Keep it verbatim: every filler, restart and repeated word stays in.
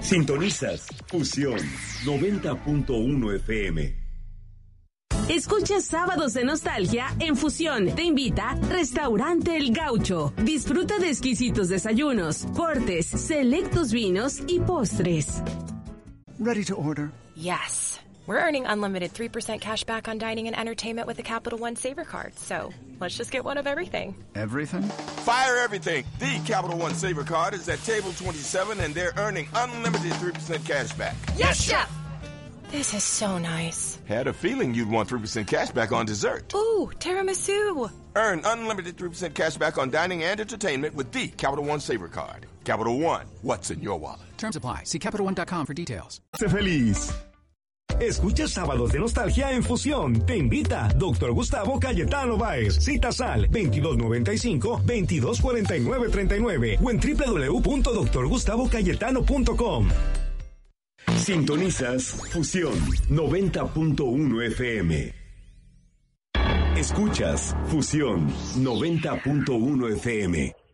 Sintonizas Fusión noventa punto uno F M. Escucha Sábados de Nostalgia en Fusión. Te invita Restaurante El Gaucho. Disfruta de exquisitos desayunos, cortes, selectos vinos y postres. Ready to order? Yes. We're earning unlimited three percent cash back on dining and entertainment with the Capital One Saver Card. So let's just get one of everything. Everything? Fire everything. The Capital One Saver Card is at table twenty-seven and they're earning unlimited three percent cash back. Yes, Chef! This is so nice. Had a feeling you'd want three percent cash back on dessert. Ooh, tiramisu. Earn unlimited three percent cash back on dining and entertainment with the Capital One Saver Card. Capital One, what's in your wallet? Terms apply. See Capital One dot com for details. Sé feliz. Escucha Sábados de Nostalgia en Fusión. Te invita doctor Gustavo Cayetano Báez. Citas al veintidós noventa y cinco, veintidós cuarenta y nueve treinta y nueve o en doble u doble u doble u punto doctor gustavo cayetano punto com. Sintonizas Fusión noventa punto uno F M. Escuchas Fusión noventa punto uno F M.